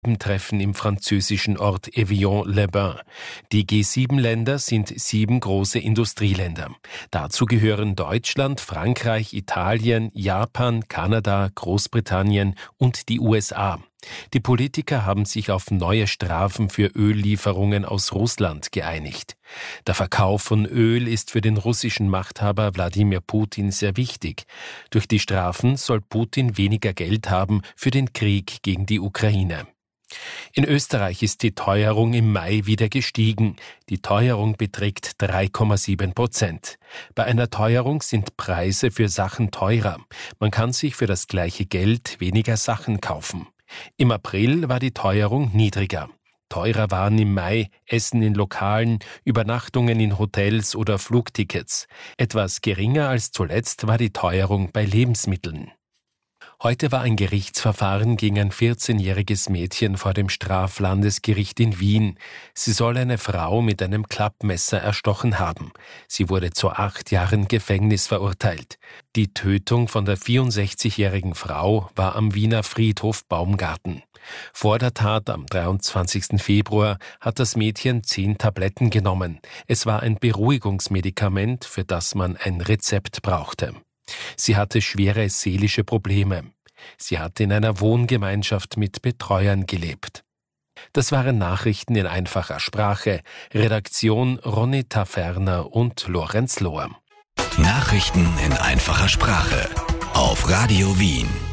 Treffen im französischen Ort Evian-les-Bains. Die G7-Länder sind 7 große Industrieländer. Dazu gehören Deutschland, Frankreich, Italien, Japan, Kanada, Großbritannien und die USA. Die Politiker haben sich auf neue Strafen für Öllieferungen aus Russland geeinigt. Der Verkauf von Öl ist für den russischen Machthaber Wladimir Putin sehr wichtig. Durch die Strafen soll Putin weniger Geld haben für den Krieg gegen die Ukraine. In Österreich ist die Teuerung im Mai wieder gestiegen. Die Teuerung beträgt 3,7%. Bei einer Teuerung sind Preise für Sachen teurer. Man kann sich für das gleiche Geld weniger Sachen kaufen. Im April war die Teuerung niedriger. Teurer waren im Mai Essen in Lokalen, Übernachtungen in Hotels oder Flugtickets. Etwas geringer als zuletzt war die Teuerung bei Lebensmitteln. Heute war ein Gerichtsverfahren gegen ein 14-jähriges Mädchen vor dem Straflandesgericht in Wien. Sie soll eine Frau mit einem Klappmesser erstochen haben. Sie wurde zu 8 Jahren Gefängnis verurteilt. Die Tötung von der 64-jährigen Frau war am Wiener Friedhof Baumgarten. Vor der Tat am 23. Februar hat das Mädchen 10 Tabletten genommen. Es war ein Beruhigungsmedikament, für das man ein Rezept brauchte. Sie hatte schwere seelische Probleme. Sie hatte in einer Wohngemeinschaft mit Betreuern gelebt. Das waren Nachrichten in einfacher Sprache. Redaktion Ronita Ferner und Lorenz Lohr. Nachrichten in einfacher Sprache auf Radio Wien.